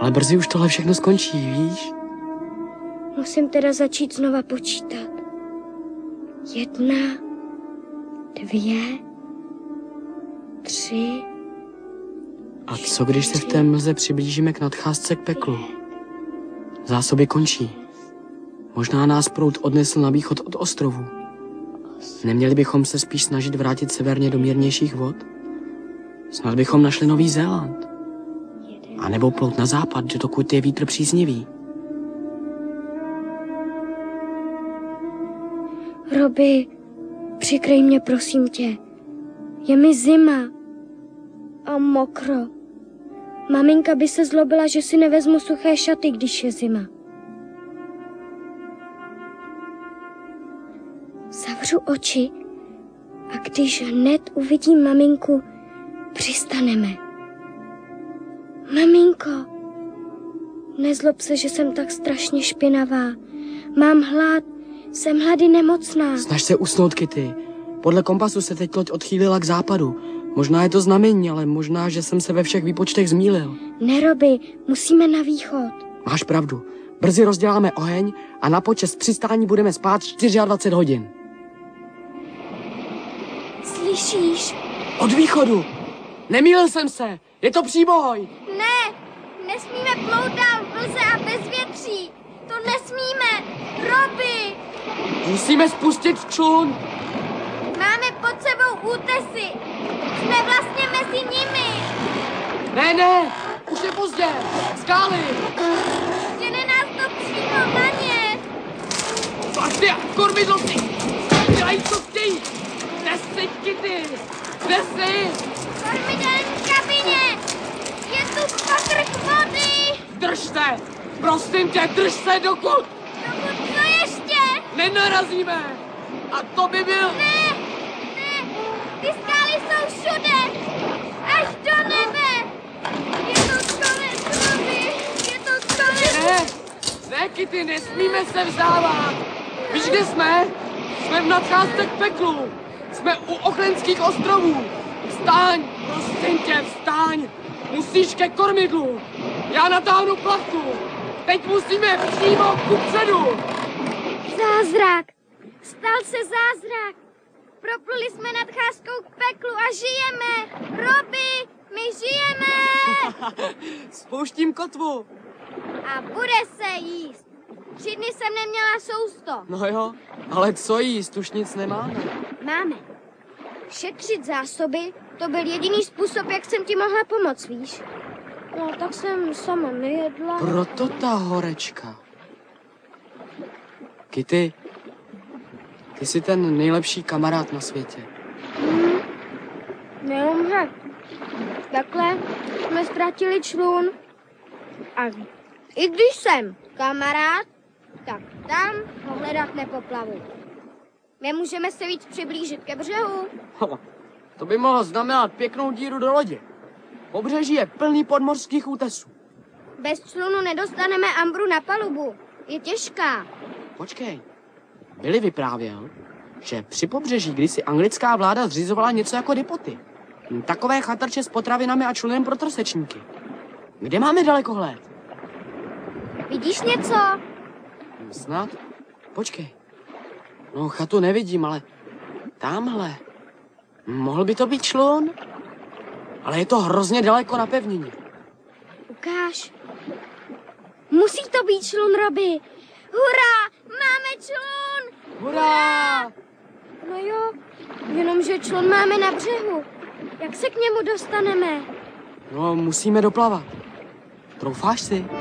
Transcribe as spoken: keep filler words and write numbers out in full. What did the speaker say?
Ale brzy už tohle všechno skončí, víš? Musím teda začít znova počítat. Jedna, dvě, tři. A co když se v té mlze přiblížíme k nadcházce k peklu? Zásoby končí. Možná nás proud odnesl na východ od ostrovu. Neměli bychom se spíš snažit vrátit severně do mírnějších vod? Snad bychom našli Nový Zéland. A nebo plout na západ, dokud je vítr příznivý. Robi, přikryj mě, prosím tě. Je mi zima. A mokro. Maminka by se zlobila, že si nevezmu suché šaty, když je zima. Zavřu oči a když hned uvidím maminku, přistaneme. Maminko, nezlob se, že jsem tak strašně špinavá. Mám hlad, jsem hlady nemocná. Snaž se usnout, Kitty. Podle kompasu se teď loď odchýlila k západu. Možná je to znamení, ale možná, že jsem se ve všech výpočtech zmýlil. Ne, Robi, musíme na východ. Máš pravdu. Brzy rozděláme oheň a na počest přistání budeme spát dvacet čtyři hodin. Slyšíš? Od východu. Nemýlil jsem se. Je to příboj. Ne, nesmíme plout dál v mlze a bez větří. To nesmíme. Robi! Musíme spustit člun. Máme pod sebou útesy. Jsme vlastně mezi nimi. Ne, ne, už je pozdě. Skály. Žene nás to přímo na ně. Pařte, kormidlovci. Dělají, co chtějí. Kde jsi, Kitty? Kde jsi? Kormidelní kabině. Je tu pokrk vody. Drž se. Prosím tě, drž se, dokud. Dokud co ještě? Nenarazíme. A to by byl... Ne, ne, ty skály jsou všude. Až do nebe. Je to konec, Robi. Je to konec. Ne, ne, Kitty, nesmíme se vzávat. Víš, kde jsme? Jsme v nadcházce k peklu. Jsme u Ochlenských ostrovů. Vstaň, prosím tě, vstaň. Musíš ke kormidlu. Já natáhnu plachtu. Teď musíme přímo kupředu. Zázrak. Stal se zázrak. Propluli jsme nadcházkou k peklu a žijeme. Robi, my žijeme. Spouštím kotvu. A bude se jíst. Tři dny jsem neměla sousto. No jo, ale co jíst, už nic nemáme. Máme. Šetřit zásoby, to byl jediný způsob, jak jsem ti mohla pomoct, víš? No, tak jsem sama nejedla. Proto ta horečka. Kitty, ty jsi ten nejlepší kamarád na světě. Hmm. Neumře. Takhle jsme ztratili člun. A i když jsem kamarád, tak tam ho hledat nepoplavu. Nemůžeme se víc přiblížit ke břehu. Ho, to by mohlo znamenat pěknou díru do lodě. Pobřeží je plný podmořských útesů. Bez člunu nedostaneme Ambru na palubu. Je těžká. Počkej, Billy vyprávěl, že při pobřeží kdysi anglická vláda zřizovala něco jako depoty. Takové chatrče s potravinami a člunem pro trsečníky. Kde máme dalekohled? Vidíš něco? Snad? Počkej. No, chatu nevidím, ale tamhle. Mohl by to být člun? Ale je to hrozně daleko na pevnině. Ukáž. Musí to být člun, Robi. Hurá, máme člun! Hurá! No jo, jenomže člun máme na břehu. Jak se k němu dostaneme? No, musíme doplavat. Troufáš si?